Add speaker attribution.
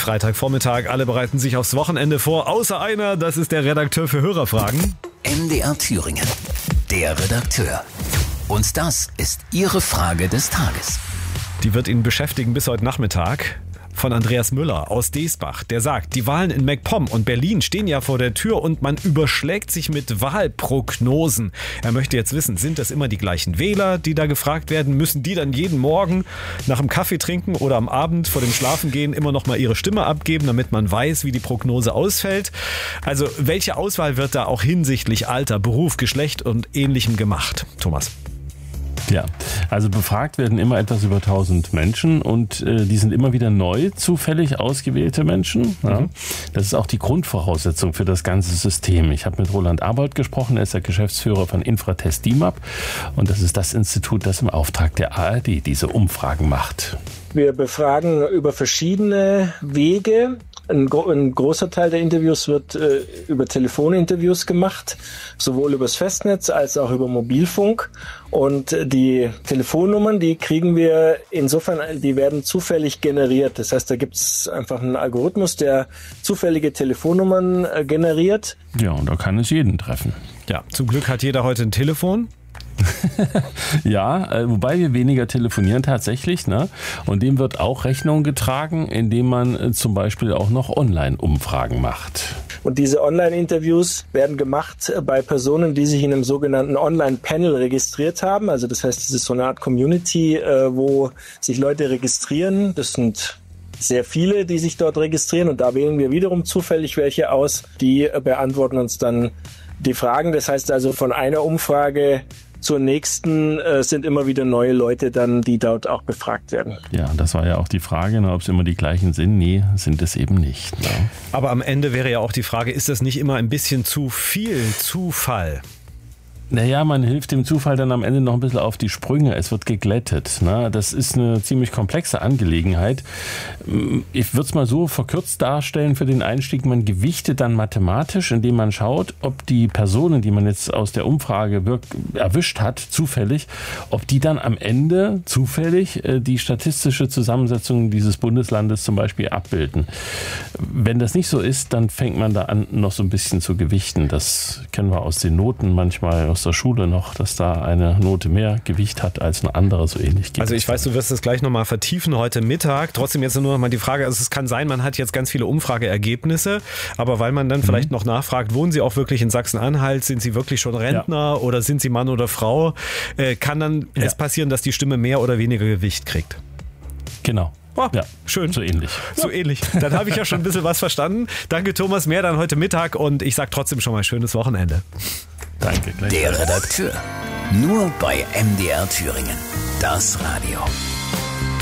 Speaker 1: Freitagvormittag, alle bereiten sich aufs Wochenende vor, außer einer, das ist der Redakteur für Hörerfragen.
Speaker 2: MDR Thüringen, der Redakteur. Und das ist Ihre Frage des Tages.
Speaker 1: Die wird ihn beschäftigen bis heute Nachmittag. Von Andreas Müller aus Deesbach. Der sagt, die Wahlen in MacPom und Berlin stehen ja vor der Tür und man überschlägt sich mit Wahlprognosen. Er möchte jetzt wissen, sind das immer die gleichen Wähler, die da gefragt werden? Müssen die dann jeden Morgen nach dem Kaffee trinken oder am Abend vor dem Schlafengehen immer noch mal ihre Stimme abgeben, damit man weiß, wie die Prognose ausfällt? Also welche Auswahl wird da auch hinsichtlich Alter, Beruf, Geschlecht und Ähnlichem gemacht? Thomas.
Speaker 3: Ja, also befragt werden immer etwas über 1000 Menschen und die sind immer wieder neu, zufällig ausgewählte Menschen. Ja. Das ist auch die Grundvoraussetzung für das ganze System. Ich habe mit Roland Arbold gesprochen, er ist der Geschäftsführer von Infratest DIMAP und das ist das Institut, das im Auftrag der ARD diese Umfragen macht.
Speaker 4: Wir befragen über verschiedene Wege. Ein großer Teil der Interviews wird über Telefoninterviews gemacht, sowohl übers Festnetz als auch über Mobilfunk. Und die Telefonnummern, die kriegen wir insofern, die werden zufällig generiert. Das heißt, da gibt es einfach einen Algorithmus, der zufällige Telefonnummern generiert.
Speaker 3: Ja, und da kann es jeden treffen.
Speaker 1: Ja, zum Glück hat jeder heute ein Telefon.
Speaker 3: Ja, wobei wir weniger telefonieren tatsächlich, ne? Und dem wird auch Rechnung getragen, indem man zum Beispiel auch noch Online-Umfragen macht.
Speaker 4: Und diese Online-Interviews werden gemacht bei Personen, die sich in einem sogenannten Online-Panel registriert haben. Also das heißt, es ist so eine Art Community, wo sich Leute registrieren. Das sind sehr viele, die sich dort registrieren. Und da wählen wir wiederum zufällig welche aus. Die beantworten uns dann die Fragen. Das heißt also, von einer Umfrage zur nächsten sind immer wieder neue Leute dann, die dort auch befragt werden.
Speaker 3: Ja, das war ja auch die Frage, ob es immer die gleichen sind. Nee, sind es eben nicht. Ne?
Speaker 1: Aber am Ende wäre ja auch die Frage, ist das nicht immer ein bisschen zu viel Zufall?
Speaker 3: Naja, man hilft dem Zufall dann am Ende noch ein bisschen auf die Sprünge. Es wird geglättet. Ne? Das ist eine ziemlich komplexe Angelegenheit. Ich würde es mal so verkürzt darstellen für den Einstieg. Man gewichtet dann mathematisch, indem man schaut, ob die Personen, die man jetzt aus der Umfrage erwischt hat, zufällig, ob die dann am Ende zufällig die statistische Zusammensetzung dieses Bundeslandes zum Beispiel abbilden. Wenn das nicht so ist, dann fängt man da an, noch so ein bisschen zu gewichten. Das kennen wir aus den Noten manchmal, aus der Schule noch, dass da eine Note mehr Gewicht hat als eine andere, so ähnlich.
Speaker 1: Also ich weiß, du wirst das gleich nochmal vertiefen heute Mittag. Trotzdem jetzt nur nochmal die Frage, also es kann sein, man hat jetzt ganz viele Umfrageergebnisse, aber weil man dann vielleicht noch nachfragt, wohnen Sie auch wirklich in Sachsen-Anhalt, sind Sie wirklich schon Rentner oder sind Sie Mann oder Frau, kann dann es passieren, dass die Stimme mehr oder weniger Gewicht kriegt.
Speaker 3: Genau.
Speaker 1: Oh,
Speaker 3: ja,
Speaker 1: schön.
Speaker 3: So ähnlich.
Speaker 1: So ähnlich. Dann habe ich ja schon ein bisschen was verstanden. Danke Thomas, mehr dann heute Mittag und ich sage trotzdem schon mal schönes Wochenende.
Speaker 3: Danke.
Speaker 2: Der Redakteur. Nur bei MDR Thüringen. Das Radio.